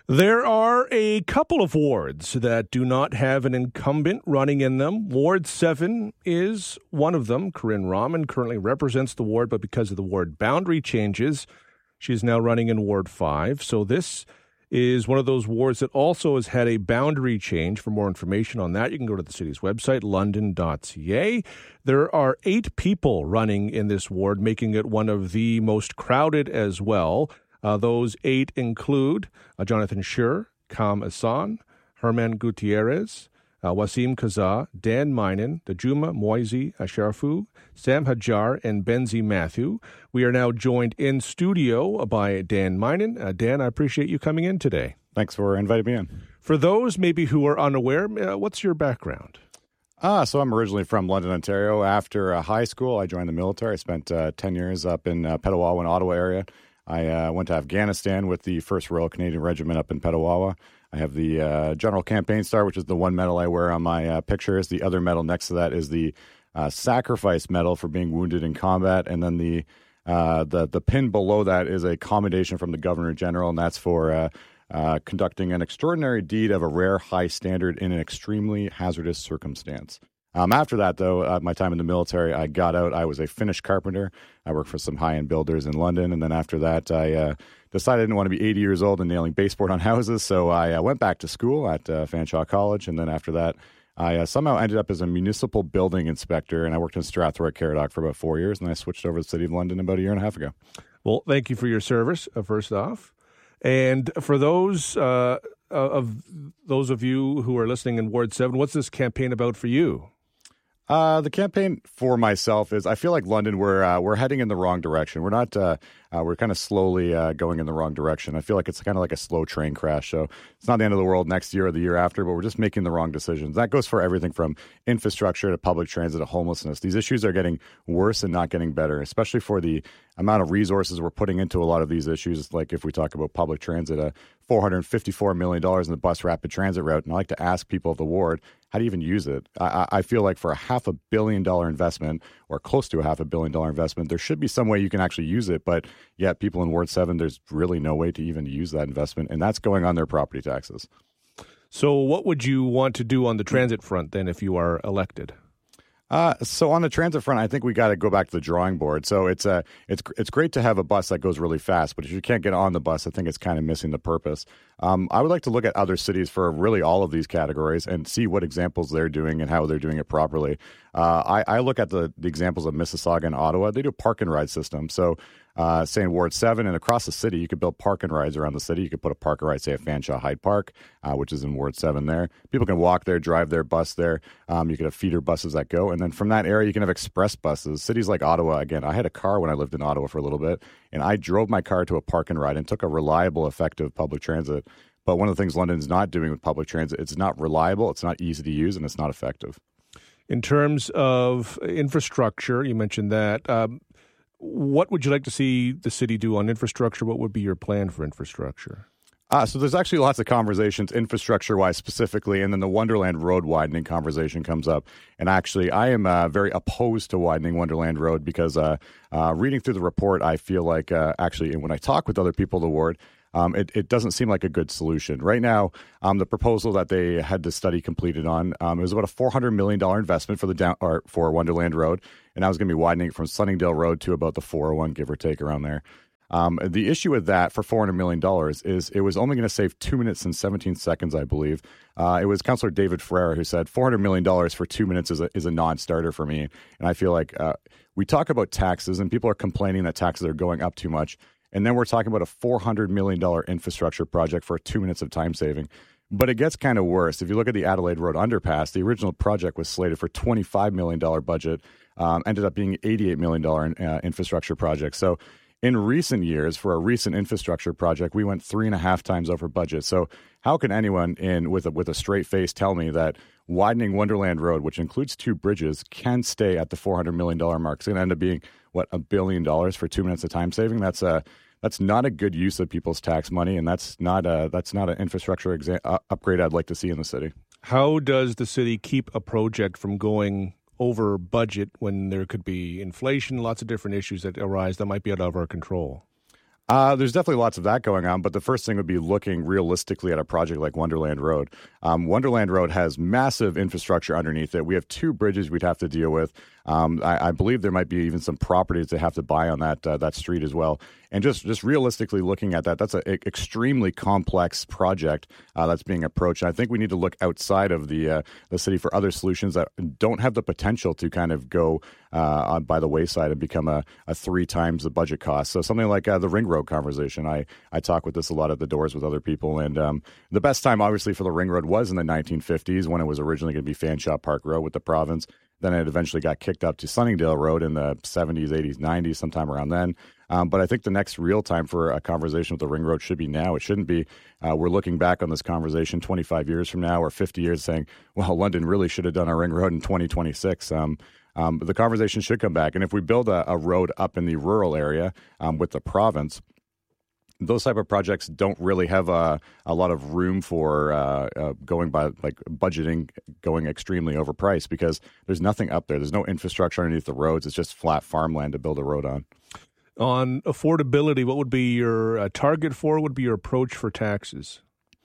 There are a couple of wards that do not have an incumbent running in them. Ward 7 is one of them. Corinne Rahman currently represents the ward, but because of the ward boundary changes, she's now running in Ward 5. So this is one of those wards that also has had a boundary change. For more information on that, you can go to the city's website, london.ca. There are 8 people running in this ward, making it one of the most crowded as well. Those 8 include Jonathan Schur, Kam Hassan, Herman Gutierrez, Wasim Kaza, Dan Minen, Dajuma Moizi Asharafu, Sam Hajar, and Benzi Matthew. We are now joined in studio by Dan Minen. Dan, I appreciate you coming in today. Thanks for inviting me in. For those maybe who are unaware, what's your background? So I'm originally from London, Ontario. After high school, I joined the military. I spent 10 years up in Petawawa and Ottawa area. I went to Afghanistan with the 1st Royal Canadian Regiment up in Petawawa. I have the General Campaign Star, which is the one medal I wear on my pictures. The other medal next to that is the Sacrifice Medal for being wounded in combat. And then the pin below that is a commendation from the Governor General, and that's for conducting an extraordinary deed of a rare high standard in an extremely hazardous circumstance. After that, though, my time in the military, I got out. I was a Finnish carpenter. I worked for some high-end builders in London. And then after that, I decided I didn't want to be 80 years old and nailing baseboard on houses. So I went back to school at Fanshawe College. And then after that, I somehow ended up as a municipal building inspector. And I worked in Strathroy, Caradoc for about 4 years. And I switched over to the City of London about a year and a half ago. Well, thank you for your service, first off. And for those of you who are listening in Ward 7, what's this campaign about for you? The campaign for myself is I feel like London, we're heading in the wrong direction. We're not, we're kind of slowly going in the wrong direction. I feel like it's kind of like a slow train crash. So it's not the end of the world next year or the year after, but we're just making the wrong decisions. That goes for everything from infrastructure to public transit to homelessness. These issues are getting worse and not getting better, especially for the amount of resources we're putting into a lot of these issues. Like if we talk about public transit, $454 million in the bus rapid transit route. And I like to ask people of the ward, how do you even use it? I feel like for a $500 million investment or close to a $500 million investment, there should be some way you can actually use it. But yet people in Ward 7, there's really no way to even use that investment. And that's going on their property taxes. So what would you want to do on the transit front then if you are elected? So on the transit front, I think we got to go back to the drawing board. So it's great to have a bus that goes really fast, but if you can't get on the bus, I think it's kind of missing the purpose. I would like to look at other cities for really all of these categories and see what examples they're doing and how they're doing it properly. I look at the examples of Mississauga and Ottawa. They do a park and ride system. So say in Ward 7 and across the city, you could build park and rides around the city. You could put a park and ride, say, at Fanshawe Hyde Park, which is in Ward 7 there. People can walk there, drive their bus there. You could have feeder buses that go. And then from that area, you can have express buses. Cities like Ottawa, again, I had a car when I lived in Ottawa for a little bit, and I drove my car to a park and ride and took a reliable, effective public transit. But one of the things London's not doing with public transit, it's not reliable, it's not easy to use, and it's not effective. In terms of infrastructure, you mentioned that. What would you like to see the city do on infrastructure? What would be your plan for infrastructure? So there's actually lots of conversations, infrastructure-wise specifically, and then the Wonderland Road widening conversation comes up. And actually, I am very opposed to widening Wonderland Road because reading through the report, I feel like actually when I talk with other people in the ward, it doesn't seem like a good solution. Right now, the proposal that they had the study completed on, it was about a $400 million investment for Wonderland Road, and I was going to be widening it from Sunningdale Road to about the 401, give or take, around there. The issue with that for $400 million is it was only going to save 2 minutes and 17 seconds, I believe. It was Councillor David Ferreira who said $400 million for 2 minutes is a non-starter for me. And I feel like we talk about taxes, and people are complaining that taxes are going up too much. And then we're talking about a $400 million infrastructure project for 2 minutes of time saving. But it gets kind of worse. If you look at the Adelaide Road underpass, the original project was slated for $25 million budget, ended up being $88 million infrastructure project. So in recent years, for a recent infrastructure project, we went 3.5 times over budget. So how can anyone with a straight face tell me that widening Wonderland Road, which includes 2 bridges, can stay at the $400 million mark? It's going to end up being, $1 billion for 2 minutes of time saving? That's not a good use of people's tax money, and that's not an infrastructure upgrade I'd like to see in the city. How does the city keep a project from going over budget when there could be inflation, lots of different issues that arise that might be out of our control? There's definitely lots of that going on, but the first thing would be looking realistically at a project like Wonderland Road. Wonderland Road has massive infrastructure underneath it. We have 2 bridges we'd have to deal with. I believe there might be even some properties they have to buy on that street as well. And just realistically looking at that's an extremely complex project that's being approached. And I think we need to look outside of the city for other solutions that don't have the potential to kind of go by the wayside and become a 3 times the budget cost. So something like the Ring Road conversation. I talk with this a lot at the doors with other people. And the best time, obviously, for the Ring Road was in the 1950s when it was originally going to be Fanshawe Park Road with the province. Then it eventually got kicked up to Sunningdale Road in the 70s, 80s, 90s, sometime around then. But I think the next real time for a conversation with the Ring Road should be now. It shouldn't be we're looking back on this conversation 25 years from now or 50 years saying, well, London really should have done a Ring Road in 2026. The conversation should come back. And if we build a road up in the rural area with the province, those type of projects don't really have a lot of room for going by like budgeting going extremely overpriced because there's nothing up there. There's no infrastructure underneath the roads. It's just flat farmland to build a road on. On affordability, what would be your target for? What would be your approach for taxes?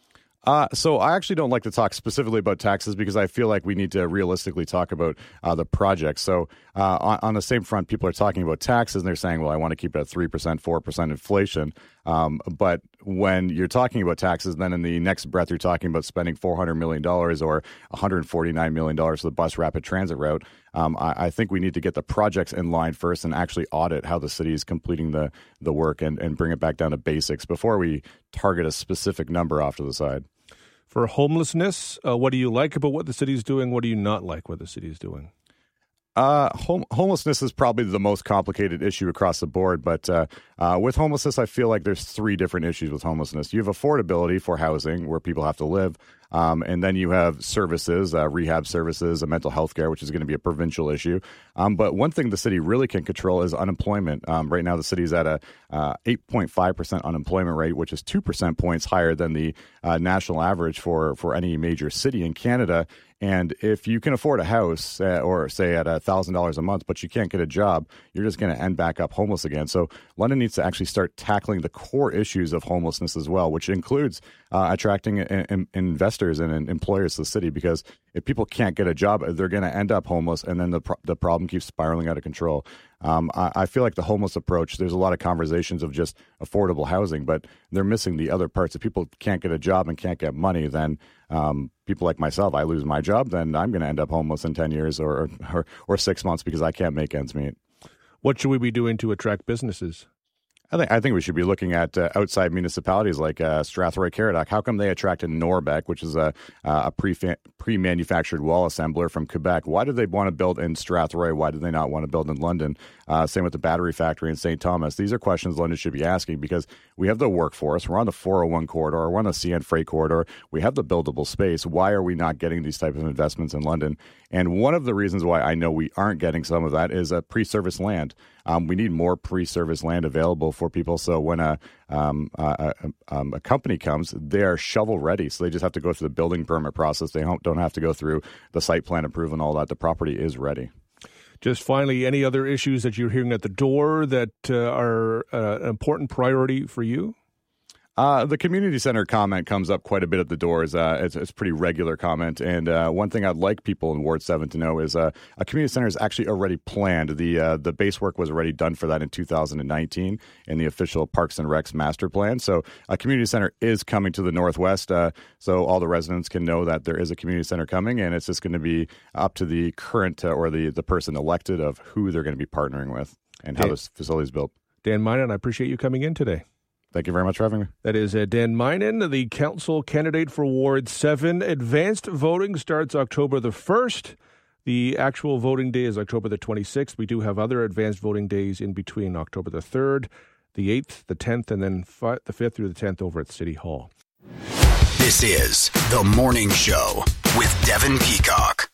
So I actually don't like to talk specifically about taxes because I feel like we need to realistically talk about the project. So on the same front, people are talking about taxes and they're saying, well, I want to keep it at 3%, 4% inflation. But when you're talking about taxes, then in the next breath, you're talking about spending $400 million or $149 million for the bus rapid transit route. I think we need to get the projects in line first and actually audit how the city is completing the work and bring it back down to basics before we target a specific number off to the side. For homelessness, what do you like about what the city is doing? What do you not like what the city is doing? Homelessness is probably the most complicated issue across the board, but with homelessness, I feel like there's 3 different issues with homelessness. You have affordability for housing where people have to live, and then you have services, rehab services, mental health care, which is going to be a provincial issue. But one thing the city really can control is unemployment. Right now, the city is at a 8.5% unemployment rate, which is 2% points higher than the national average for any major city in Canada. And if you can afford a house or say at $1,000 a month, but you can't get a job, you're just going to end back up homeless again. So London needs to actually start tackling the core issues of homelessness as well, which includes attracting investors and employers to the city. Because if people can't get a job, they're going to end up homeless, and then the problem keeps spiraling out of control. I feel like the homeless approach, there's a lot of conversations of just affordable housing, but they're missing the other parts. If people can't get a job and can't get money, then people like myself, I lose my job, then I'm going to end up homeless in 10 years or 6 months because I can't make ends meet. What should we be doing to attract businesses? I think we should be looking at outside municipalities like Strathroy-Caradoc. How come they attracted Norbec, which is a pre-manufactured wall assembler from Quebec? Why did they want to build in Strathroy? Why did they not want to build in London? Same with the battery factory in St. Thomas. These are questions London should be asking because we have the workforce. We're on the 401 corridor. We're on the CN Freight corridor. We have the buildable space. Why are we not getting these types of investments in London? And one of the reasons why I know we aren't getting some of that is pre-service land. We need more pre-service land available for people. So when a company comes, they are shovel ready. So they just have to go through the building permit process. They don't have to go through the site plan approval and all that. The property is ready. Just finally, any other issues that you're hearing at the door that are an important priority for you? The community center comment comes up quite a bit at the doors. It's a pretty regular comment. And one thing I'd like people in Ward 7 to know is a community center is actually already planned. The base work was already done for that in 2019 in the official Parks and Recs master plan. So a community center is coming to the Northwest. So all the residents can know that there is a community center coming, and it's just going to be up to the current or the person elected of who they're going to be partnering with and how this facility is built. Dan Minen, I appreciate you coming in today. Thank you very much for having me. That is Dan Minen, the council candidate for Ward 7. Advanced voting starts October the 1st. The actual voting day is October the 26th. We do have other advanced voting days in between October the 3rd, the 8th, the 10th, and then the 5th through the 10th over at City Hall. This is The Morning Show with Devin Peacock.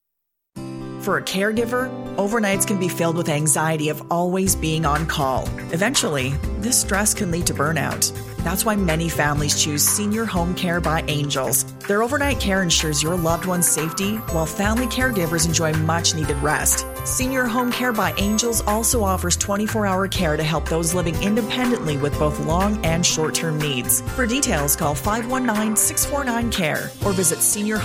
For a caregiver, overnights can be filled with anxiety of always being on call. Eventually, this stress can lead to burnout. That's why many families choose Senior Home Care by Angels. Their overnight care ensures your loved one's safety while family caregivers enjoy much-needed rest. Senior Home Care by Angels also offers 24-hour care to help those living independently with both long and short-term needs. For details, call 519-649-CARE or visit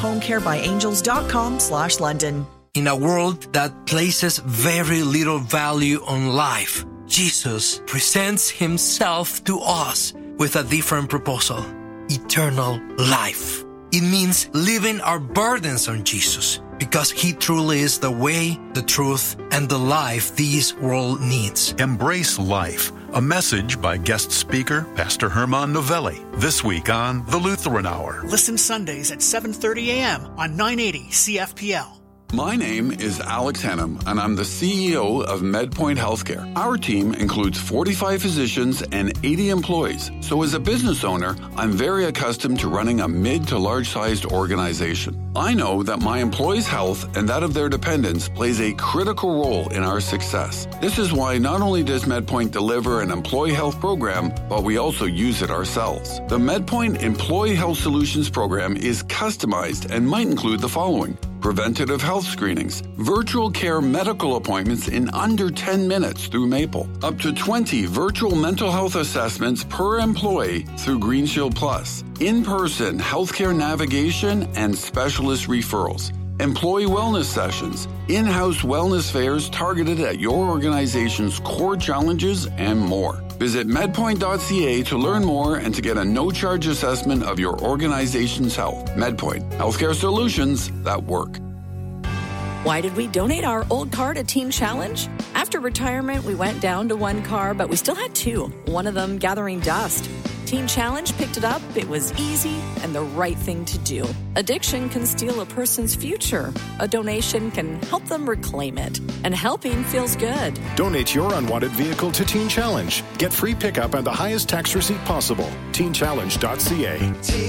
seniorhomecarebyangels.com/London. In a world that places very little value on life, Jesus presents himself to us with a different proposal: eternal life. It means leaving our burdens on Jesus, because he truly is the way, the truth, and the life this world needs. Embrace Life, a message by guest speaker Pastor Herman Novelli, this week on The Lutheran Hour. Listen Sundays at 7:30 a.m. on 980 CFPL. My name is Alex Hennum, and I'm the CEO of MedPoint Healthcare. Our team includes 45 physicians and 80 employees. So as a business owner, I'm very accustomed to running a mid to large-sized organization. I know that my employees' health and that of their dependents plays a critical role in our success. This is why not only does MedPoint deliver an employee health program, but we also use it ourselves. The MedPoint Employee Health Solutions program is customized and might include the following: preventative health screenings, virtual care medical appointments in under 10 minutes through Maple, up to 20 virtual mental health assessments per employee through Green Shield Plus, in-person healthcare navigation and specialist referrals, employee wellness sessions, in-house wellness fairs targeted at your organization's core challenges, and more. Visit medpoint.ca to learn more and to get a no-charge assessment of your organization's health. MedPoint, healthcare solutions that work. Why did we donate our old car to Teen Challenge? After retirement, we went down to one car, but we still had two, one of them gathering dust. Teen Challenge picked it up. It was easy and the right thing to do. Addiction can steal a person's future. A donation can help them reclaim it. And helping feels good. Donate your unwanted vehicle to Teen Challenge. Get free pickup and the highest tax receipt possible. TeenChallenge.ca.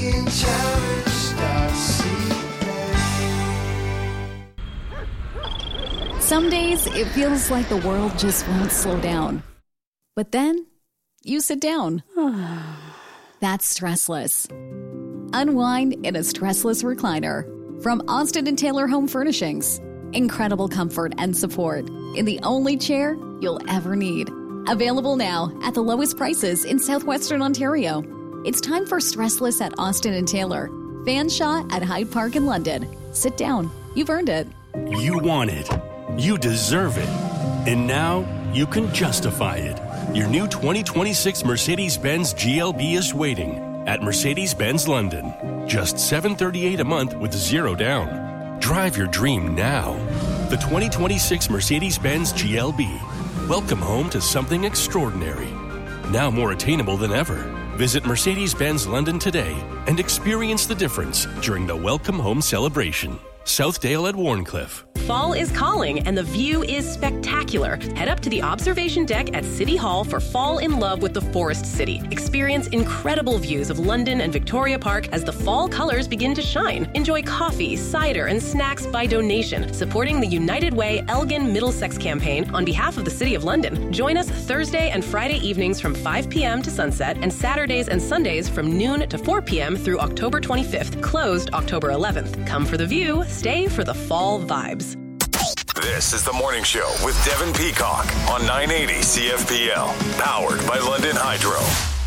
Some days it feels like the world just won't slow down. But then you sit down. That's stressless. Unwind in a stressless recliner from Austin & Taylor Home Furnishings. Incredible comfort and support in the only chair you'll ever need. Available now at the lowest prices in southwestern Ontario. It's time for stressless at Austin & Taylor. Fanshawe at Hyde Park in London. Sit down. You've earned it. You want it. You deserve it. And now you can justify it. Your new 2026 Mercedes-Benz GLB is waiting at Mercedes-Benz London. Just $738 a month with zero down. Drive your dream now. The 2026 Mercedes-Benz GLB. Welcome home to something extraordinary. Now more attainable than ever. Visit Mercedes-Benz London today and experience the difference during the Welcome Home celebration. Southdale at Warncliffe. Fall is calling and the view is spectacular. Head up to the observation deck at City Hall for Fall in Love with the Forest City. Experience incredible views of London and Victoria Park as the fall colors begin to shine. Enjoy coffee, cider, and snacks by donation, supporting the United Way Elgin Middlesex campaign on behalf of the City of London. Join us Thursday and Friday evenings from 5 p.m. to sunset and Saturdays and Sundays from noon to 4 p.m. through October 25th, closed October 11th. Come for the view, stay for the fall vibes. This is The Morning Show with Devin Peacock on 980 CFPL, powered by London Hydro.